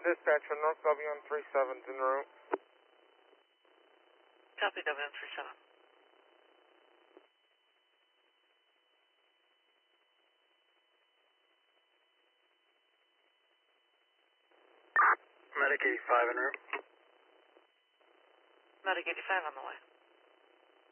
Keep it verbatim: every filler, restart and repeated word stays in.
Dispatcher, North W one three seven's en route. Copy, W one three seven. Medic eighty-five en route. Medic eighty-five on the way.